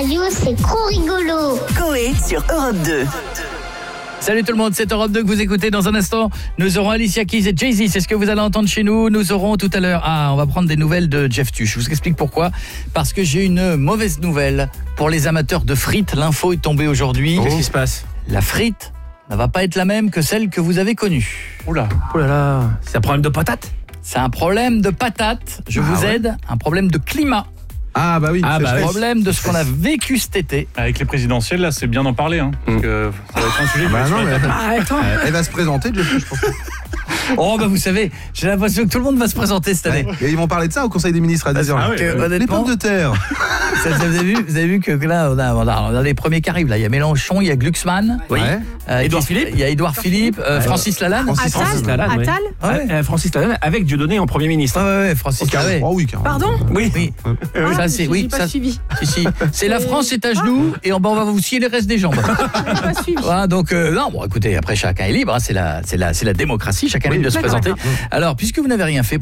radio, c'est trop rigolo. Coé sur Europe 2. Salut tout le monde, c'est Europe 2 que vous écoutez. Dans un instant, nous aurons Alicia Keys et Jay-Z. C'est ce que vous allez entendre chez nous. Nous aurons tout à l'heure... on va prendre des nouvelles de Jeff Tuch. Je vous explique pourquoi. Parce que j'ai une mauvaise nouvelle pour les amateurs de frites. L'info est tombée aujourd'hui. Qu'est-ce qui se passe? La frite ne va pas être la même que celle que vous avez connue. Oula. Oh là là. C'est un problème de patate? C'est un problème de patate. Je vous aide. Un problème de climat. Ah bah oui, un problème de ce qu'on a vécu cet été. Avec les présidentielles, là, c'est bien d'en parler. Parce que ça va être un sujet. Elle va se présenter, je pense. Oh bah vous savez, j'ai l'impression que tout le monde va se présenter cette année. Et ils vont parler de ça au Conseil des ministres à 10h. Les pommes de terre. Vous avez vu que là on a les premiers qui arrivent là. Il y a Mélenchon, il y a Glucksmann, Édouard Philippe, il y a Édouard Philippe, Francis Lalanne, Francis Lalanne avec Dieudonné en Premier ministre. Francis Lalanne. Oh oui, carrément. Pardon? Oui. Ça c'est suivi. Si. C'est la France est à genoux et on va vous scier les restes des jambes. Pas suivi. Donc non, bon écoutez, après chacun est libre, c'est la démocratie, chacun est libre de se présenter. Alors, puisque vous n'avez rien fait